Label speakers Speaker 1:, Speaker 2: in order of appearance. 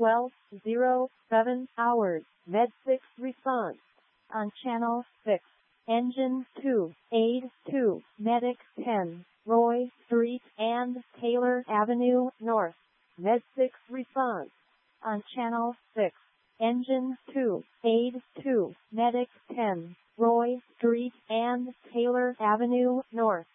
Speaker 1: 12:07 hours. Med 6 response. On Channel 6. Engine 2, Aid 2, Medic 10, Roy Street and Taylor Avenue North. Med 6 response. On Channel 6. Engine 2, Aid 2, Medic 10, Roy Street and Taylor Avenue North.